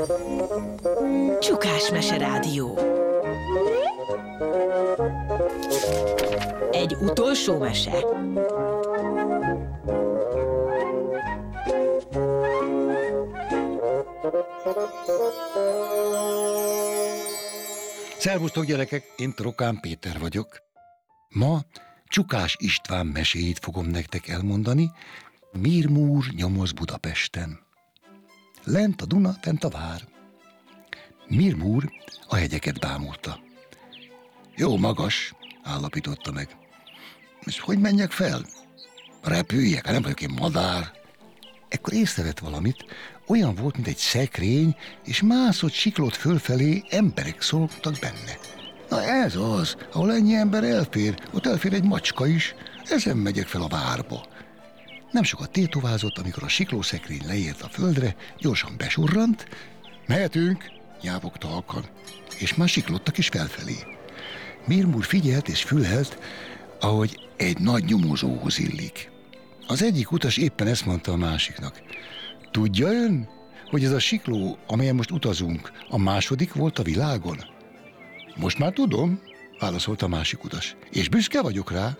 Csukás Mese Rádió. Egy utolsó mese. Szervusztok gyerekek, én Trokán Péter vagyok. Ma Csukás István meséjét fogom nektek elmondani. Mirmúr nyomoz Budapesten. Lent a Duna, fent a vár. Mirmúr a hegyeket bámulta. Jó magas, állapította meg. És hogy menjek fel? Repüljek, nem vagyok én madár. Ekkor észrevett valamit, olyan volt, mint egy szekrény, és mászott, siklott fölfelé, emberek szóltak benne. Na ez az, ahol ennyi ember elfér, ott elfér egy macska is, ezen megyek fel a várba. Nem sokat tétovázott, amikor a siklószekrény leért a földre, gyorsan besurrant. Mehetünk, nyávogta halkan, és már siklottak is felfelé. Mirmúr figyelt és fülelt, ahogy egy nagy nyomozóhoz illik. Az egyik utas éppen ezt mondta a másiknak. Tudja ön, hogy ez a sikló, amelyen most utazunk, a második volt a világon? Most már tudom, válaszolta a másik utas. És büszke vagyok rá.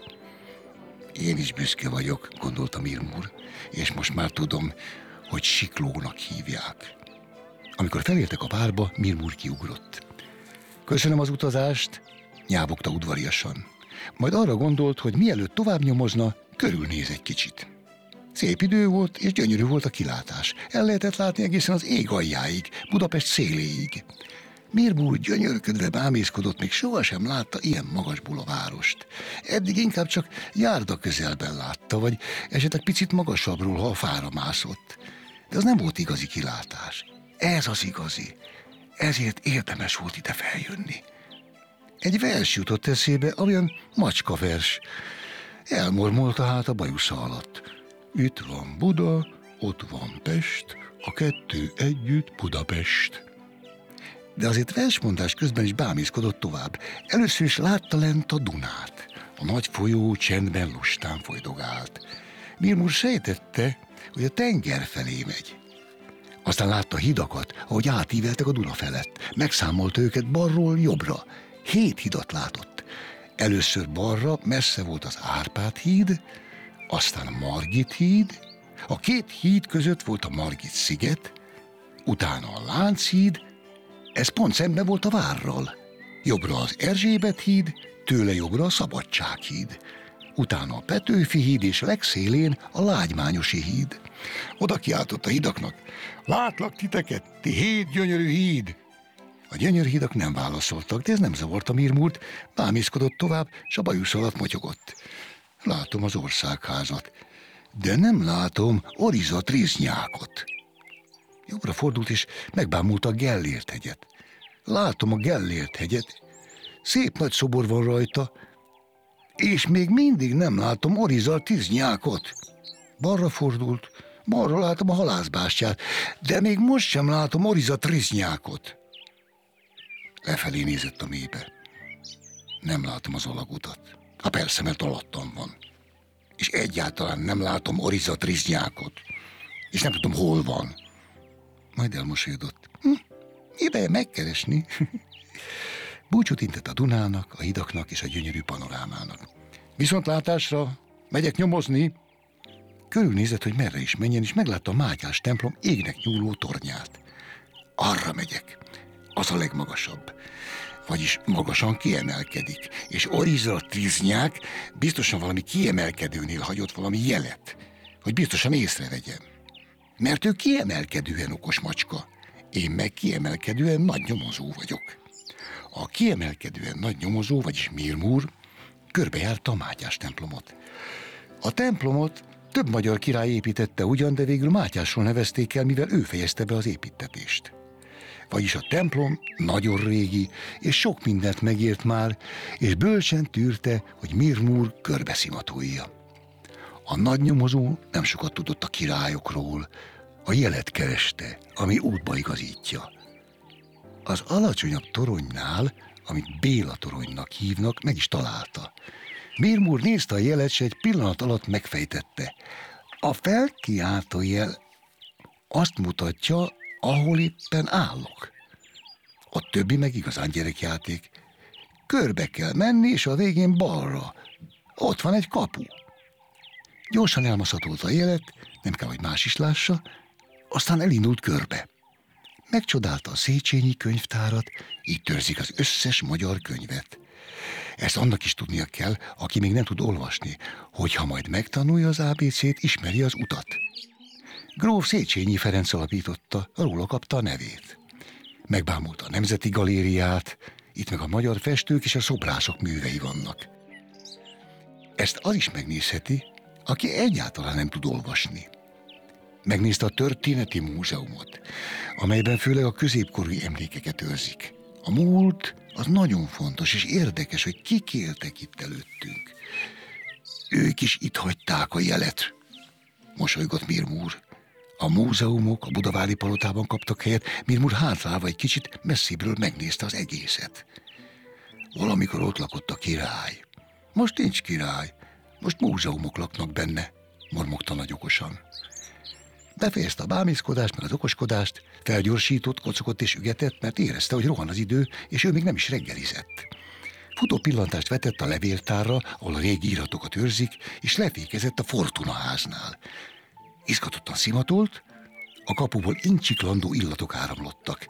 Én is büszke vagyok, gondolta Mirmúr, és most már tudom, hogy siklónak hívják. Amikor felértek a várba, Mirmúr kiugrott. Köszönöm az utazást, nyávogta udvariasan. Majd arra gondolt, hogy mielőtt tovább nyomozna, körülnéz egy kicsit. Szép idő volt, és gyönyörű volt a kilátás. El lehetett látni egészen az ég aljáig, Budapest széléig. Mirmúr gyönyörködve bámészkodott, még sohasem látta ilyen magasból a várost. Eddig inkább csak járda közelben látta, vagy esetleg picit magasabbról, ha a fára mászott. De az nem volt igazi kilátás. Ez az igazi. Ezért érdemes volt ide feljönni. Egy vers jutott eszébe, olyan macska vers. Elmormolta hát a bajusza alatt. Itt van Buda, ott van Pest, a kettő együtt Budapest. De azért versmondás közben is bámészkodott tovább. Először is látta lent a Dunát. A nagy folyó csendben lustán folydogált. Mirmúr sejtette, hogy a tenger felé megy. Aztán látta hidakat, ahogy átíveltek a Duna felett. Megszámolta őket balról jobbra. 7 hidat látott. Először balra messze volt az Árpád híd, aztán a Margit híd, a 2 híd között volt a Margit sziget, utána a Lánchíd, ez pont szemben volt a várral. Jobbra az Erzsébet híd, tőle jobbra a Szabadsághíd. Utána a Petőfi híd, és legszélén a Lágymányosi híd. Oda kiáltott a hidaknak. Látlak titeket, ti 7 gyönyörű híd! A gyönyörű hidak nem válaszoltak, de ez nem zavarta Mirmúrt, bámészkodott tovább, s a bajusz alatt motyogott. Látom az országházat, de nem látom Oriza Triznyákot. Jobbra fordult, és megbámulta a Gellért hegyet. Látom a Gellért hegyet, szép nagy szobor van rajta, és még mindig nem látom Oriza Triznyákot. Balra fordult, balra látom a halászbástyát, de még most sem látom Oriza Triznyákot. Lefelé nézett a mélybe. Nem látom az alagutat. Persze, mert alattam van. És egyáltalán nem látom Oriza Triznyákot. És nem tudom, hol van. Majd elmosolyodott. Ideje megkeresni. Búcsút intett a Dunának, a hidaknak és a gyönyörű panorámának. Viszontlátásra, megyek nyomozni. Körülnézett, hogy merre is menjen, és meglátta a Mátyás templom égnek nyúló tornyát. Arra megyek. Az a legmagasabb. Vagyis magasan kiemelkedik. És Oriza Triznyák biztosan valami kiemelkedőnél hagyott valami jelet, hogy biztosan észrevegyem. Mert ő kiemelkedően okos macska, én meg kiemelkedően nagy nyomozó vagyok. A kiemelkedően nagy nyomozó, vagyis Mirmúr, körbejárta a Mátyás templomot. A templomot több magyar király építette ugyan, de végül Mátyásról nevezték el, mivel ő fejezte be az építtetést. Vagyis a templom nagyon régi, és sok mindent megért már, és bölcsen tűrte, hogy Mirmúr körbeszimatolja. A nagy nyomozó nem sokat tudott a királyokról, a jelet kereste, ami útba igazítja. Az alacsonyabb toronynál, amit Béla toronynak hívnak, meg is találta. Mirmúr nézte a jelet, s egy pillanat alatt megfejtette. A felkiáltó jel azt mutatja, ahol éppen állok. A többi meg igazán gyerekjáték. Körbe kell menni, és a végén balra. Ott van egy kapu. Gyorsan elmaszatolta a jelet, nem kell, hogy más is lássa, aztán elindult körbe. Megcsodálta a Széchenyi könyvtárat, így törzik az összes magyar könyvet. Ezt annak is tudnia kell, aki még nem tud olvasni, hogyha majd megtanulja az ABC-t, ismeri az utat. Gróf Széchenyi Ferenc alapította, róla kapta a nevét. Megbámulta a Nemzeti Galériát, itt meg a magyar festők és a szobrászok művei vannak. Ezt az is megnézheti, aki egyáltalán nem tud olvasni. Megnézte a Történeti Múzeumot, amelyben főleg a középkorú emlékeket őrzik. A múlt az nagyon fontos és érdekes, hogy kik éltek itt előttünk. Ők is itt hagyták a jelet, mosolygott Mirmúr. A múzeumok a Budavári Palotában kaptak helyet, Mirmúr hátrálva egy kicsit messzibbről megnézte az egészet. Valamikor ott lakott a király. Most nincs király, most múzeumok laknak benne, mormogta nagy okosan. Befejezte a bámészkodást, meg az okoskodást, felgyorsított, kocogott és ügetett, mert érezte, hogy rohan az idő, és ő még nem is reggelizett. Futó pillantást vetett a levéltárra, ahol a régi iratokat őrzik, és lefékezett a Fortuna háznál. Izgatottan szimatolt, a kapuból incsiklandó illatok áramlottak.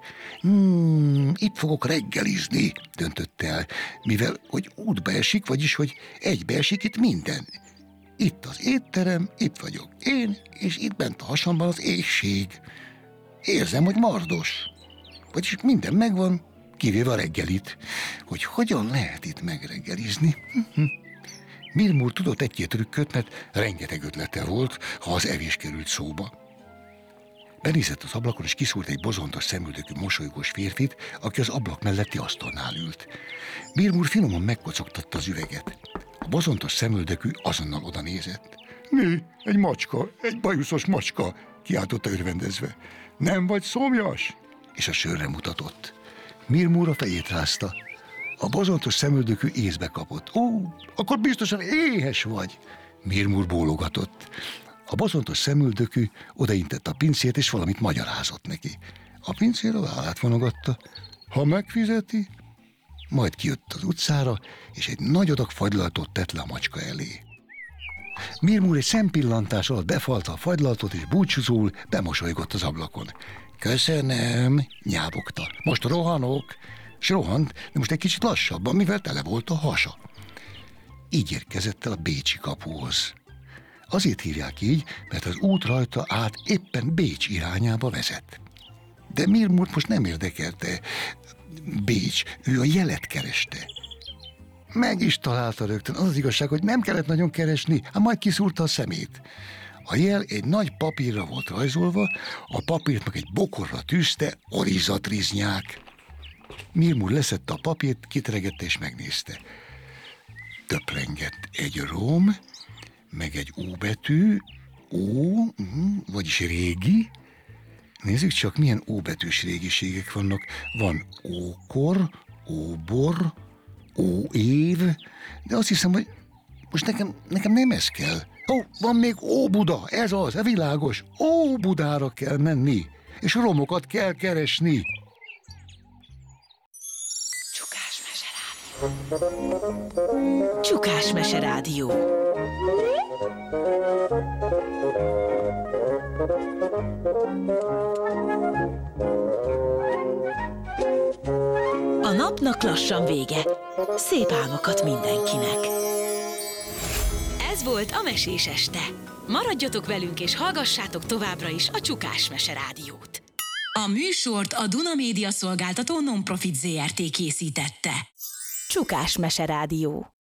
Itt fogok reggelizni, döntötte el, mivel, hogy útba esik, vagyis, hogy egybe esik itt minden. Itt az étterem, itt vagyok én, és itt bent a hasamban az éhség. Érzem, hogy mardos. Vagyis minden megvan, kivéve a reggelit. Hogy hogyan lehet itt megreggelizni? Mirmúr tudott egy-két trükköt, mert rengeteg ötlete volt, ha az evés került szóba. Benézett az ablakon, és kiszúrt egy bozontos szemüldökű mosolygós férfit, aki az ablak melletti asztalnál ült. Mirmúr finoman megkocogtatta az üveget. A bozontos szemüldökű azonnal oda nézett. Mi? Egy macska, egy bajuszos macska, kiáltotta örvendezve. Nem vagy szomjas? És a sörre mutatott. Mirmúr a fejét rázta. A bozontos szemüldökű észbe kapott. Ó, akkor biztosan éhes vagy. Mirmúr bólogatott. A bozontos szemüldökű odaintett a pincért, és valamit magyarázott neki. A pincér a vállát vonogatta. Ha megfizeti? Majd kijött az utcára, és egy nagy adag fagylaltot tett le a macska elé. Mirmúr egy szempillantás alatt befalta a fagylaltot, és búcsúzóul bemosolygott az ablakon. Köszönöm, nyávogta. Most rohanok. S rohant, de most egy kicsit lassabban, mivel tele volt a hasa. Így érkezett el a bécsi kapuhoz. Azért hívják így, mert az út rajta át éppen Bécs irányába vezet. De Mirmúrt most nem érdekelte Bécs, ő a jelet kereste. Meg is találta rögtön, az igazság, hogy nem kellett nagyon keresni, majd kiszúrta a szemét. A jel egy nagy papírra volt rajzolva, a papírt meg egy bokorra tűzte, orizatriznyák. Mirmúr leszedte a papírt, kitregette és megnézte. Töprengett egy rom, meg egy ó betű, ó, vagyis régi. Nézzük csak, milyen óbetűs régiségek vannak. Van ókor, óbor, óév, de azt hiszem, hogy most nekem nem ez kell. Ó, van még Óbuda, ez az, világos. Óbudára kell menni, és romokat kell keresni. Csukás Mese Rádió. A napnak lassan vége. Szép álmokat mindenkinek. Ez volt a Mesés este. Maradjatok velünk és hallgassátok továbbra is a Csukás Mese Rádiót. A műsort a Duna Média Szolgáltató Non-Profit Zrt. Készítette. Csukás Mese Rádió.